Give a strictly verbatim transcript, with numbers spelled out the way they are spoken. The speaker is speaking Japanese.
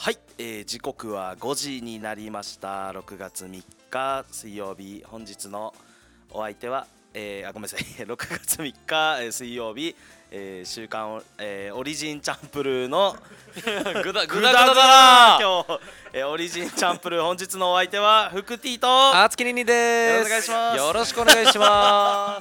はい、えー、時刻はごじになりました。ろくがつみっか水曜日、本日のお相手は、えー、あごめんなさいろくがつみっか、えー、水曜日、えー、週刊、えー、オリジンチャンプルーのぐだぐだぐだだな今日、えー、オリジンチャンプルー本日のお相手はフクティとあつきににです。 よろしくお願いしますよろしくお願いします